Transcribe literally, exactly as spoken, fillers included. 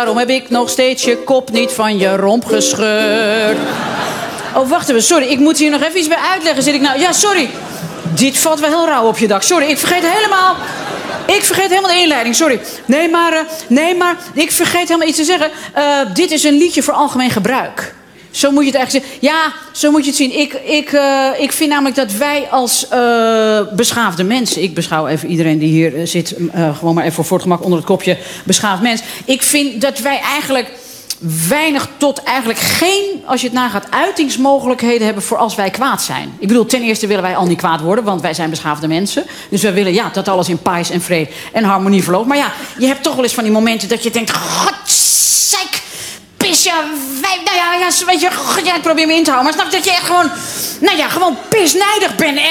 Waarom heb ik nog steeds je kop niet van je romp gescheurd? Oh, wacht even, sorry, ik moet hier nog even iets bij uitleggen. Zit ik nou... Ja, sorry. Dit valt wel heel rauw op je dak. Sorry, ik vergeet helemaal... Ik vergeet helemaal de inleiding, sorry. Nee, maar... Uh, nee, maar... Ik vergeet helemaal iets te zeggen. Uh, dit is een liedje voor algemeen gebruik. Zo moet je het eigenlijk zien. Ja, zo moet je het zien. Ik, ik, uh, ik vind namelijk dat wij als uh, beschaafde mensen... Ik beschouw even iedereen die hier uh, zit... Uh, gewoon maar even voor voortgemak onder het kopje beschaafd mens. Ik vind dat wij eigenlijk... weinig tot eigenlijk geen, als je het nagaat, uitingsmogelijkheden hebben voor als wij kwaad zijn. Ik bedoel, ten eerste willen wij al niet kwaad worden, want wij zijn beschaafde mensen. Dus wij willen ja, dat alles in pais en vrede en harmonie verloopt. Maar ja, je hebt toch wel eens van die momenten dat je denkt... Godzeik, pis, ja, wij, nou ja, ja, weet je, god, ja, ik probeer me in te houden. Maar snap je dat je echt gewoon, nou ja, gewoon pisnijdig bent.